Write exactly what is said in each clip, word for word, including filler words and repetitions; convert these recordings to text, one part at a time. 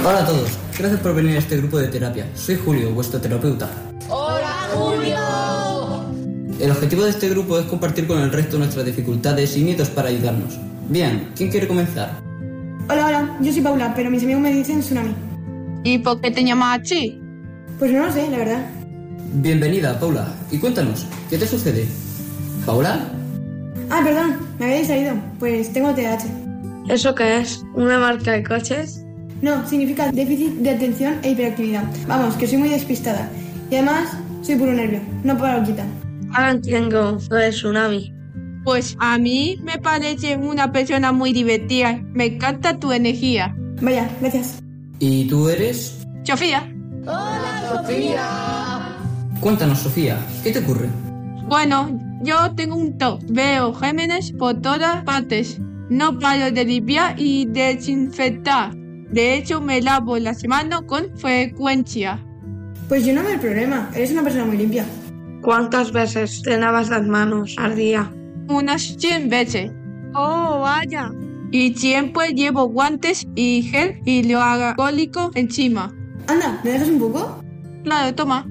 Hola a todos, gracias por venir a este grupo de terapia. Soy Julio, vuestro terapeuta. ¡Hola, Julio! El objetivo de este grupo es compartir con el resto nuestras dificultades y miedos para ayudarnos. Bien, ¿quién quiere comenzar? Hola, hola, yo soy Paula, pero mis amigos me dicen Tsunami. ¿Y por qué te llamas así? Pues no lo sé, la verdad. Bienvenida, Paula. Y cuéntanos, ¿qué te sucede? ¿Paula? Ah, perdón, me había distraído. Pues tengo T D A H. ¿Eso qué es? ¿Una marca de coches? No, significa déficit de atención e hiperactividad. Vamos, que soy muy despistada. Y además, soy puro nervio, no paro quita. Ahora entiendo lo de Tsunami. Pues a mí me parece una persona muy divertida. Me encanta tu energía. Vaya, gracias. ¿Y tú eres? Sofía. ¡Hola, Sofía! Cuéntanos, Sofía, ¿qué te ocurre? Bueno, yo tengo un T O C. Veo gérmenes por todas partes. No paro de limpiar y desinfectar. De hecho, me lavo las manos con frecuencia. Pues yo no veo el problema, eres una persona muy limpia. ¿Cuántas veces te lavas las manos al día? Unas cien veces. ¡Oh, vaya! Y siempre llevo guantes y gel hidroalcohólico encima. Anda, ¿me dejas un poco? Claro, toma.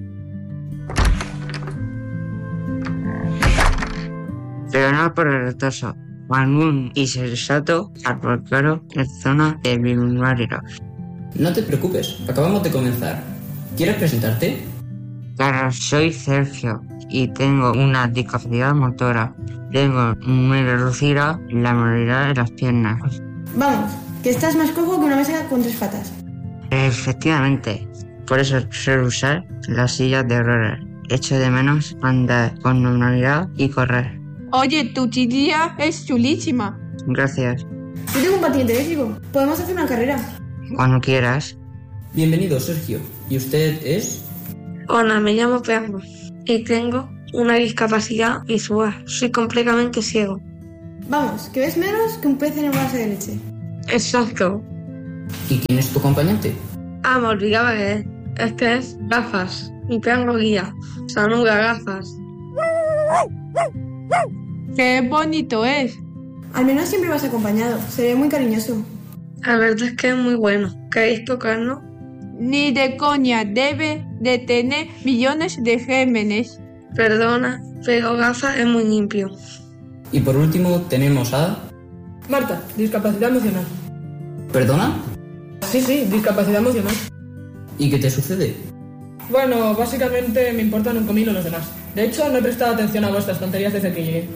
Pero no por el retraso. Algún insensato claro en zona de mi marido. No te preocupes, acabamos de comenzar. ¿Quieres presentarte? Claro, soy Sergio y tengo una discapacidad motora. Tengo muy reducida la movilidad de las piernas. Vamos, que estás más cojo que una mesa con tres patas. Efectivamente, por eso suelo usar las sillas de ruedas. Echo de menos andar con normalidad y correr. Oye, tu tía es chulísima. Gracias. Yo tengo un patinete eléctrico, podemos hacer una carrera. Cuando quieras. Bienvenido, Sergio. ¿Y usted es? Hola, me llamo Pedro y tengo una discapacidad visual. Soy completamente ciego. Vamos, que ves menos que un pez en un vaso de leche. Exacto. ¿Y quién es tu acompañante? Ah, me olvidaba que es. Es que es gafas. Mi tengo guía. Sanuga gafas. Qué bonito es. Al menos siempre vas acompañado, se ve muy cariñoso. La verdad es que es muy bueno. ¿Queréis tocarnos? Ni de coña, debe de tener millones de gérmenes. Perdona, pero gafas es muy limpio. Y por último tenemos a... Marta, discapacidad emocional. ¿Perdona? Sí, sí, discapacidad emocional. ¿Y qué te sucede? Bueno, básicamente me importan un comino los demás. De hecho, no he prestado atención a vuestras tonterías desde que llegué.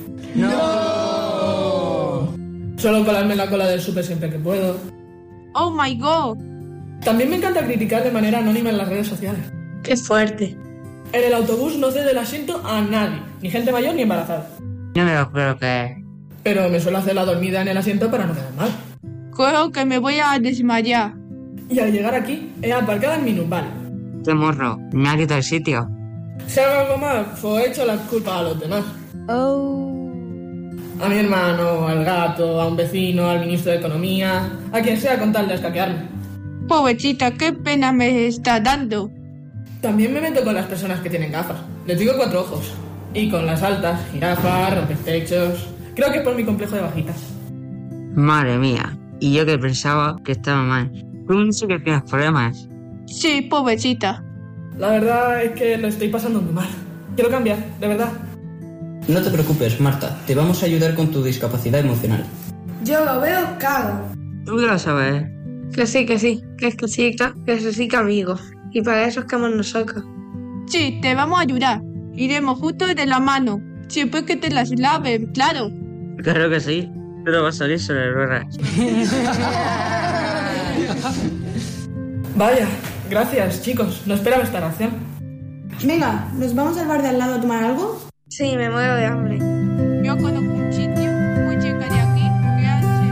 ¡No! Solo colarme en la cola del súper siempre que puedo. Oh my god. También me encanta criticar de manera anónima en las redes sociales. ¡Qué fuerte! En el autobús no cedo el asiento a nadie, ni gente mayor ni embarazada. No me lo creo que es. Pero me suelo hacer la dormida en el asiento para no quedar mal. Creo que me voy a desmayar. Y al llegar aquí, he aparcado en minusval. Qué morro, me ha quitado el sitio. Si hago algo mal, pues he hecho la culpa a los demás. Oh. A mi hermano, al gato, a un vecino, al ministro de Economía, a quien sea con tal de escaquearme. Pobrecita, qué pena me está dando. También me meto con las personas que tienen gafas. Les digo cuatro ojos. Y con las altas, jirafas, rompetechos. Creo que es por mi complejo de bajitas. Madre mía, y yo que pensaba que estaba mal. Tú sí que tienes problemas. Sí, pobrecita. La verdad es que lo estoy pasando muy mal. Quiero cambiar, de verdad. No te preocupes, Marta, te vamos a ayudar con tu discapacidad emocional. Yo lo veo cago. Tú que lo sabes. Que sí, que sí. Que es que sí, que sí, sí, que amigos. Y para eso estamos nosotros. Sí, te vamos a ayudar. Iremos juntos de la mano. Siempre que te las laves, claro. Claro que sí. Pero va a salir sobre ruedas. Vaya, gracias, chicos. No esperaba esta reacción. Venga, ¿nos vamos al bar de al lado a tomar algo? Sí, me muero de hambre. Yo conozco un sitio muy cerca de aquí que hace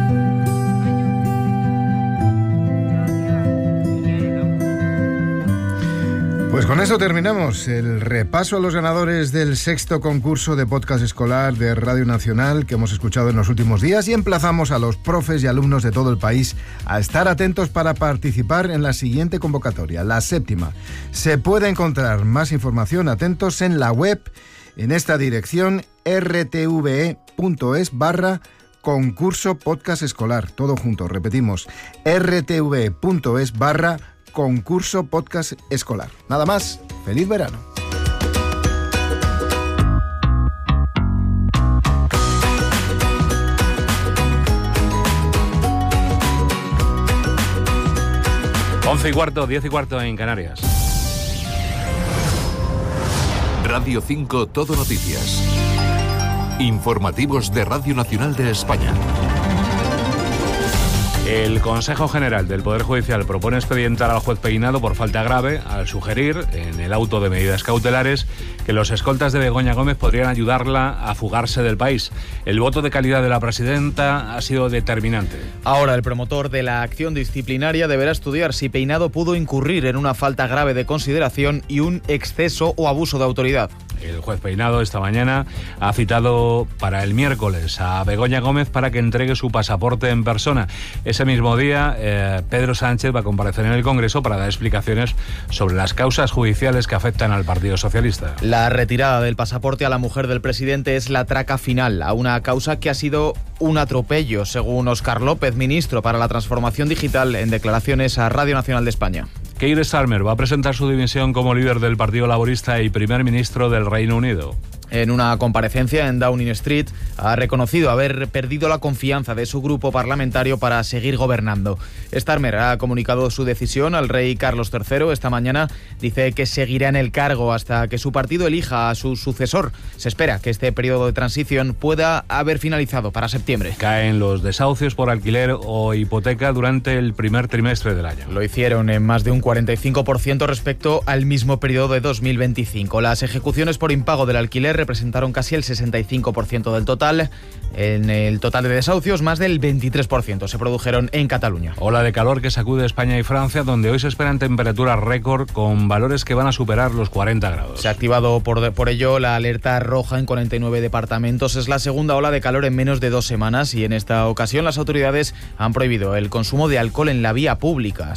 Pues con eso terminamos el repaso a los ganadores del sexto concurso de podcast escolar de Radio Nacional que hemos escuchado en los últimos días y emplazamos a los profes y alumnos de todo el país a estar atentos para participar en la siguiente convocatoria, la séptima. Se puede encontrar más información atentos en la web en esta dirección r t v e punto es barra concurso podcast escolar, todo junto, repetimos, rtv.es barra concurso podcast escolar. Nada más, feliz verano. once y cuarto, diez y cuarto en Canarias. Radio cinco Todo Noticias. Informativos de Radio Nacional de España. El Consejo General del Poder Judicial propone expedientar al juez Peinado por falta grave al sugerir, en el auto de medidas cautelares, que los escoltas de Begoña Gómez podrían ayudarla a fugarse del país. El voto de calidad de la presidenta ha sido determinante. Ahora el promotor de la acción disciplinaria deberá estudiar si Peinado pudo incurrir en una falta grave de consideración y un exceso o abuso de autoridad. El juez Peinado esta mañana ha citado para el miércoles a Begoña Gómez para que entregue su pasaporte en persona. Ese mismo día, eh, Pedro Sánchez va a comparecer en el Congreso para dar explicaciones sobre las causas judiciales que afectan al Partido Socialista. La retirada del pasaporte a la mujer del presidente es la traca final a una causa que ha sido un atropello, según Óscar López, ministro para la Transformación Digital, en declaraciones a Radio Nacional de España. Keir Starmer va a presentar su dimisión como líder del Partido Laborista y primer ministro del Reino Unido. En una comparecencia en Downing Street ha reconocido haber perdido la confianza de su grupo parlamentario para seguir gobernando. Starmer ha comunicado su decisión al rey Carlos tercero esta mañana. Dice que seguirá en el cargo hasta que su partido elija a su sucesor. Se espera que este periodo de transición pueda haber finalizado para septiembre. Caen los desahucios por alquiler o hipoteca durante el primer trimestre del año. Lo hicieron en más de un cuarenta y cinco por ciento respecto al mismo periodo de dos mil veinticinco. Las ejecuciones por impago del alquiler representaron casi el sesenta y cinco por ciento del total. En el total de desahucios, más del veintitrés por ciento se produjeron en Cataluña. Ola de calor que sacude España y Francia, donde hoy se esperan temperaturas récord con valores que van a superar los cuarenta grados. Se ha activado por, por ello la alerta roja en cuarenta y nueve departamentos. Es la segunda ola de calor en menos de dos semanas y en esta ocasión las autoridades han prohibido el consumo de alcohol en la vía pública.